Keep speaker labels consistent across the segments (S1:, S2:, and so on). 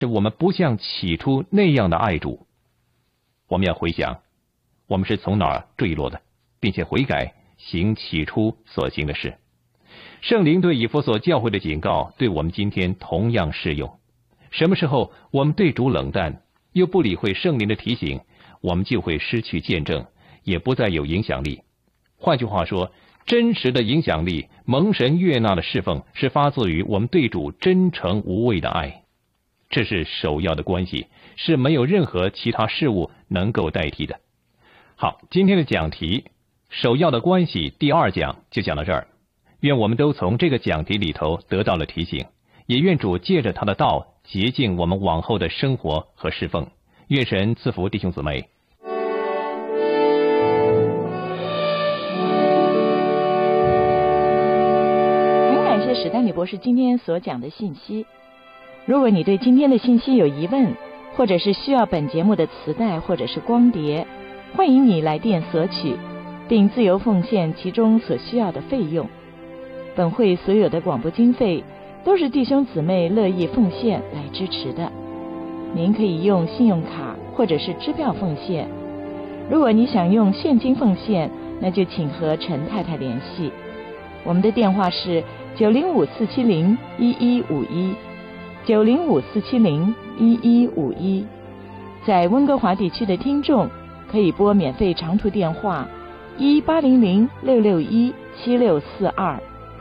S1: 是我们不像起初那样的爱主。我们要回想，我们是从哪儿坠落的，并且悔改，行起初所行的事。圣灵对以弗所教会的警告，对我们今天同样适用。什么时候我们对主冷淡，又不理会圣灵的提醒，我们就会失去见证，也不再有影响力。换句话说，真实的影响力、蒙神悦纳的侍奉，是发自于我们对主真诚无畏的爱。这是首要的关系，是没有任何其他事物能够代替的。好，今天的讲题首要的关系第2讲就讲到这儿。愿我们都从这个讲题里头得到了提醒，也愿主借着他的道洁净我们往后的生活和侍奉。愿神赐福弟兄姊妹。
S2: 很感谢史丹利博士今天所讲的信息。如果你对今天的信息有疑问，或者是需要本节目的磁带或者是光碟，欢迎你来电索取，并自由奉献其中所需要的费用。本会所有的广播经费都是弟兄姊妹乐意奉献来支持的。您可以用信用卡或者是支票奉献。如果你想用现金奉献，那就请和陈太太联系。我们的电话是905-470-1151 905-470-1151。在温哥华地区的听众可以拨免费长途电话1800-661-7642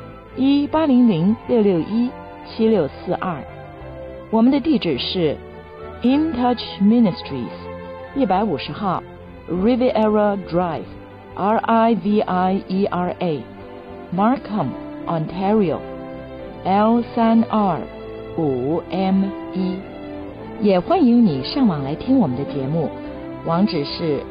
S2: 1800-661-7642。我们的地址是 In Touch Ministries 150号 Riviera Drive RIVIERA Markham Ontario L3R5M1。也欢迎你上网来听我们的节目，网址是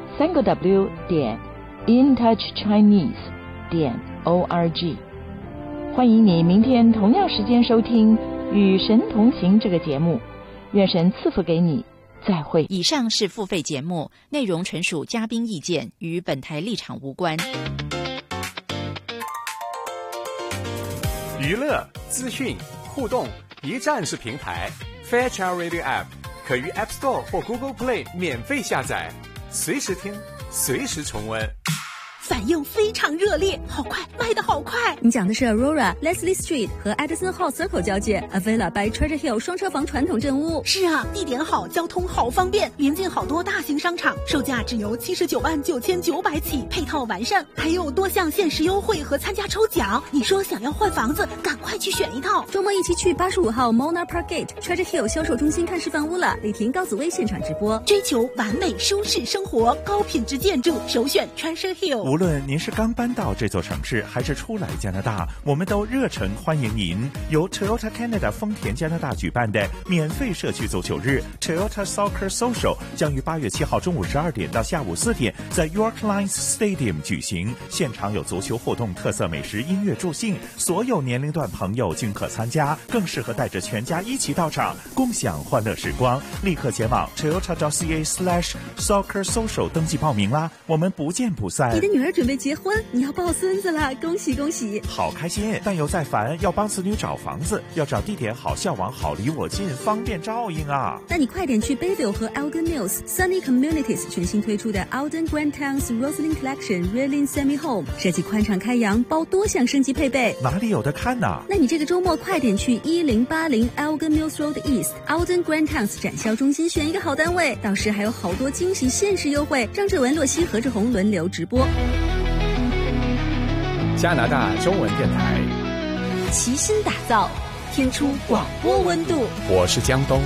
S2: 3w.intouchchinese.org。欢迎你明天同样时间收听《与神同行》这个节目。愿神赐福给你，再会。
S3: 以上是付费节目，内容纯属嘉宾意见，与本台立场无关。
S4: 娱乐、资讯、互动，一站式平台 Fairchild Radio App 可于 App Store 或 Google Play 免费下载，随时听，随时重温。
S5: 反应非常热烈，好快，卖得好快！
S6: 你讲的是 Aurora、Leslie Street 和 Edison Hall Circle 交界 Avila by Treasure Hill 双车房传统镇屋。
S5: 是啊，地点好，交通好方便，临近好多大型商场，售价只由799900起，配套完善，还有多项限时优惠和参加抽奖。你说想要换房子，赶快去选一套。
S6: 周末一起去85号 Mona Park Gate Treasure Hill 销售中心看示范屋了，李婷、高子薇现场直播。
S5: 追求完美舒适生活，高品质建筑，首选 Treasure Hill。
S7: 无论您是刚搬到这座城市，还是初来加拿大，我们都热诚欢迎您。由 Toyota Canada 丰田加拿大举办的免费社区足球日 Toyota Soccer Social 将于8月7号中午12点到下午4点在 York Lions Stadium 举行，现场有足球活动、特色美食、音乐助兴，所有年龄段朋友均可参加，更适合带着全家一起到场，共享欢乐时光。立刻前往 toyota.ca/soccer social 登记报名啦，我们不见不散。
S6: 你的女儿准备结婚，你要抱孙子了，恭喜恭喜！
S7: 好开心，但又在烦，要帮子女找房子，要找地点好、校网好、离我近，方便照应啊。
S6: 那你快点去 Bayville 和 Elgin Mills Sunny Communities 全新推出的 Alden Grand Towns Roslyn Collection Reeling Semi Home， 设计宽敞开扬，包多项升级配备。
S7: 哪里有的看啊？
S6: 那你这个周末快点去1080 Elgin Mills Road East Alden Grand Towns 展销中心选一个好单位，到时还有好多惊喜限时优惠。张志文、洛西、何志宏轮流直播。
S4: 加拿大中文电台
S5: 齐心打造，听出广播温度。
S4: 我是江东。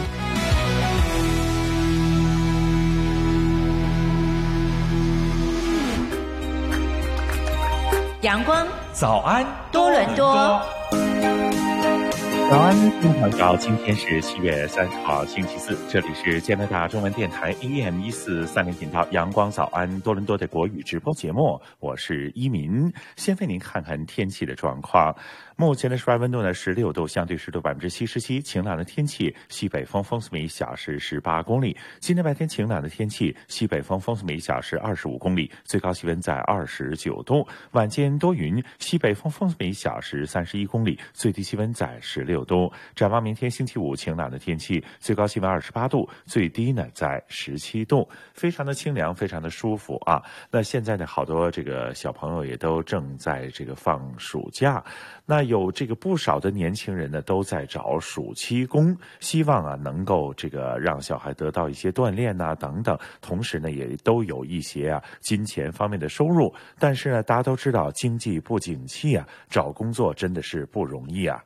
S3: 阳光
S8: 早安
S3: 多伦多。
S7: 早安，听众朋友，今天是7月30号，星期四，这里是加拿大中文电台 AM1430频道阳光早安多伦多的国语直播节目，我是一民。先为您看看天气的状况。 目前的室外温度呢16度，相对湿度77%，晴朗的天气，西北风风速每小时18公里。今天白天晴朗的天气，西北风风速每小时25公里，最高气温在29度。晚间多云，西北风风速每小时31公里，最低气温在16度。展望明天星期五晴朗的天气，最高气温28度，最低呢在17度，非常的清凉，非常的舒服啊。那现在呢，好多这个小朋友也都正在这个放暑假。那有这个不少的年轻人呢，都在找暑期工，希望啊能够这个让小孩得到一些锻炼呐等等，同时呢也都有一些啊金钱方面的收入。但是呢，大家都知道经济不景气啊，找工作真的是不容易啊。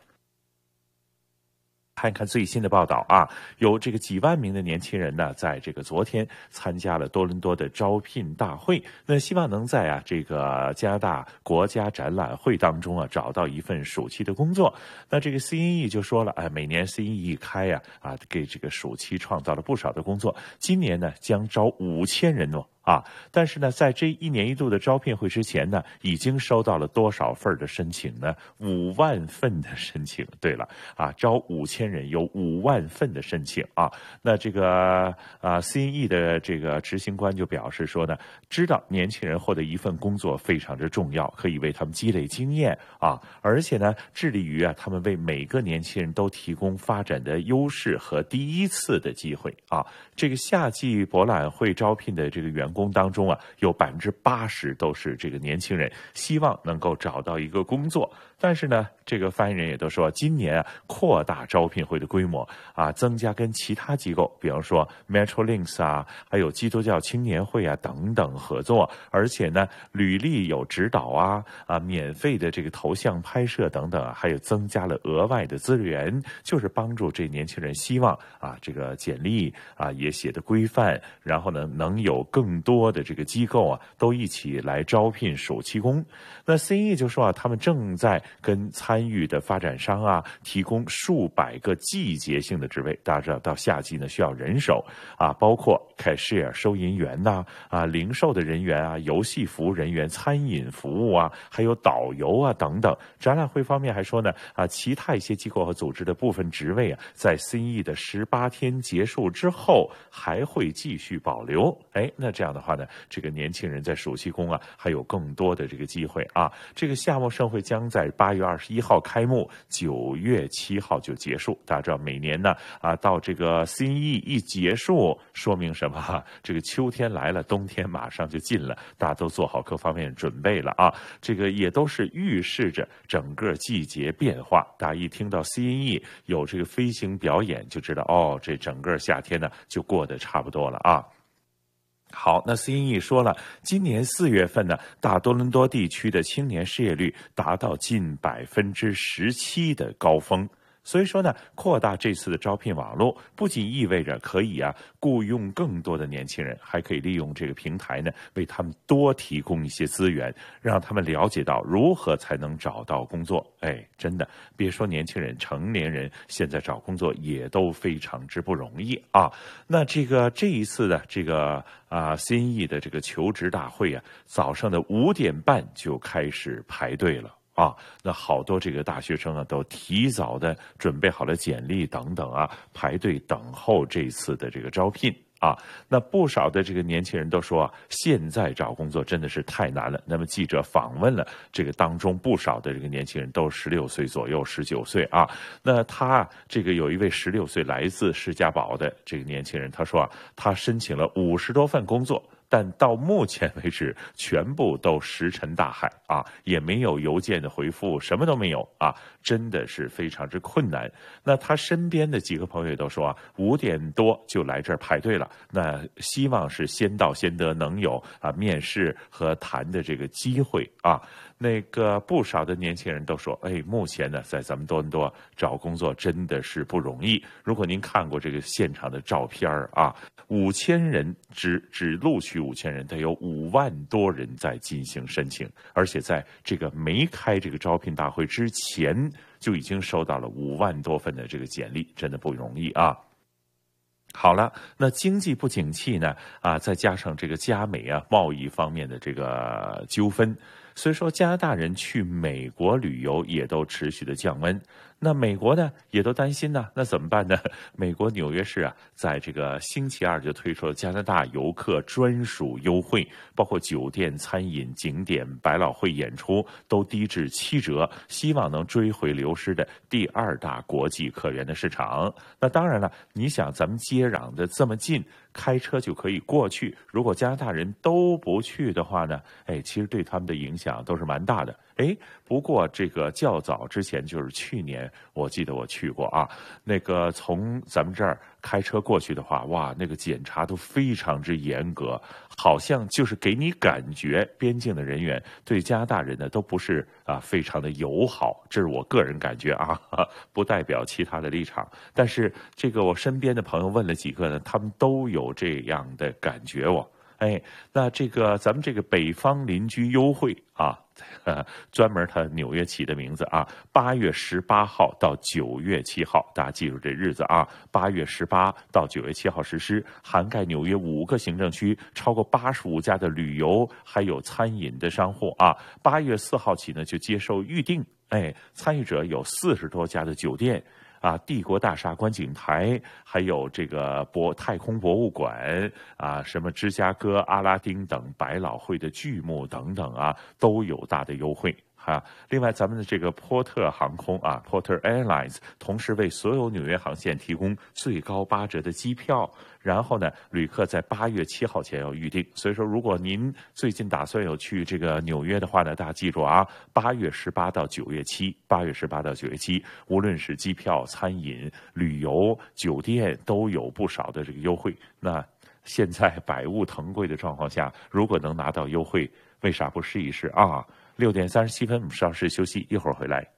S7: 看看最新的报道啊，有这个几万名的年轻人呢，在这个昨天参加了多伦多的招聘大会，那希望能在啊这个加拿大国家展览会当中啊找到一份暑期的工作。那这个 CNE 就说了，每年 CNE 一开呀给这个暑期创造了不少的工作，今年呢将招5000人哦。但是呢，在这1年1度的招聘会之前呢，已经收到了多少份的申请呢？5万份的申请。对了，招5000人，有5万份的申请啊。那这个CNE 的这个执行官就表示说呢，知道年轻人获得一份工作非常之重要，可以为他们积累经验啊，而且呢，致力于他们为每个年轻人都提供发展的优势和第一次的机会啊。这个夏季博览会招聘的这个员工当中啊，有80%都是这个年轻人，希望能够找到一个工作。但是呢，这个发言人也都说，今年扩大招聘会的规模增加跟其他机构，比方说 Metrolinx 还有基督教青年会等等合作，而且呢，履历有指导免费的这个头像拍摄等等还有增加了额外的资源，就是帮助这年轻人，希望这个简历也写得规范，然后呢，能有更多的这个机构都一起来招聘暑期工。那 CNE 就说他们正在跟参与的发展商提供数百个季节性的职位。大家知道到夏季呢需要人手包括 cashier 收银员零售的人员游戏服务人员、餐饮服务还有导游等等。展览会方面还说呢其他一些机构和组织的部分职位在 CNE 的18天结束之后还会继续保留。那这样的话呢，这个年轻人在暑期工还有更多的这个机会这个夏末盛会将在8月21号开幕，9月7号就结束。大家知道每年呢到这个 CNE 一结束，说明什么这个秋天来了，冬天马上就近了，大家都做好各方面准备了这个也都是预示着整个季节变化。大家一听到 CNE 有这个飞行表演，就知道这整个夏天呢就过得差不多了好，那 CNE 说了，今年4月份呢，大多伦多地区的青年失业率达到近17%的高峰。所以说呢，扩大这次的招聘网络，不仅意味着可以雇佣更多的年轻人，还可以利用这个平台呢，为他们多提供一些资源，让他们了解到如何才能找到工作。真的，别说年轻人，成年人现在找工作也都非常之不容易那这一次的这个CNE 的这个求职大会早上的5点半就开始排队了。那好多这个大学生都提早的准备好了简历等等排队等候这次的这个招聘那不少的这个年轻人都说现在找工作真的是太难了。那么记者访问了这个当中不少的这个年轻人，都16岁左右，19岁那他这个有一位16岁来自士嘉堡的这个年轻人，他说他申请了50多份工作，但到目前为止全部都石沉大海也没有邮件的回复，什么都没有真的是非常之困难。那他身边的几个朋友都说5点多就来这儿排队了，那希望是先到先得，能有面试和谈的这个机会那个不少的年轻人都说目前呢在咱们多伦多找工作真的是不容易。如果您看过这个现场的照片5000人只录取5000人，但有5万多人在进行申请，而且在这个没开这个招聘大会之前就已经收到了5万多份的这个简历，真的不容易好了，那经济不景气呢再加上这个加美贸易方面的这个纠纷， 所以说加拿大人去美国旅游也都持续的降温。那美国呢也都担心呢，那怎么办呢？美国纽约市啊，在这个星期二就推出了加拿大游客专属优惠，包括酒店、餐饮、景点、百老汇演出都低至7折，希望能追回流失的第2大国际客源的市场。那当然了，你想咱们接壤的这么近，开车就可以过去。如果加拿大人都不去的话呢，其实对他们的影响都是蛮大的。不过这个较早之前，就是去年，我记得我去过啊，那个从咱们这儿开车过去的话，哇，那个检查都非常之严格，好像就是给你感觉边境的人员对加拿大人呢都不是非常的友好，这是我个人感觉啊，不代表其他的立场。但是这个我身边的朋友问了几个呢，他们都有这样的感觉哦。那这个咱们这个北方邻居优惠啊，专门他纽约起的名字啊，8月18号到9月7号，大家记住这日子啊，8月18到9月7号实施，涵盖纽约5个行政区，超过85家的旅游还有餐饮的商户啊。8月4号起呢就接受预定，参与者有40多家的酒店。帝国大厦观景台，还有这个太空博物馆什么芝加哥、阿拉丁等百老汇的剧目等等都有大的优惠。另外咱们的这个波特航空Porter Airlines 同时为所有纽约航线提供最高8折的机票，然后呢旅客在8月7号前要预定。所以说如果您最近打算有去这个纽约的话呢，大家记住8月18到9月7，8月18到9月7，无论是机票、餐饮、旅游、酒店都有不少的这个优惠。那现在百物腾贵的状况下，如果能拿到优惠，为啥不试一试6点37分，我们稍事休息，一会儿回来。